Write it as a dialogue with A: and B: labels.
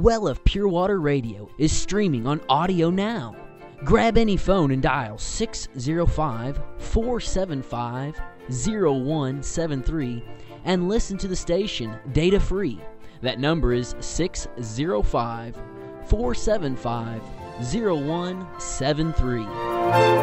A: Well of Pure Water Radio is streaming on Audio Now. Grab any phone and dial 605-475-0173 and listen to the station data-free. That number is 605-475-0173.